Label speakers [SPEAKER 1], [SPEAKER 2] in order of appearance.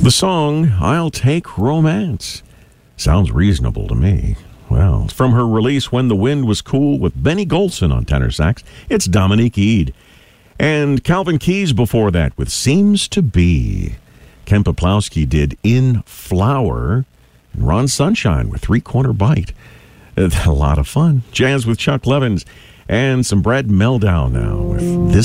[SPEAKER 1] The song, I'll Take Romance. Sounds reasonable to me. Well, from her release, When the Wind Was Cool, with Benny Golson on tenor sax, it's Dominique Eade. And Calvin Keys before that with Seems to Be. Ken Poplowski did In Flower. And Ron Sunshine with Three Corner Bite. A lot of fun. Jazz with Chuck Levins. And some Brad Meldau now with This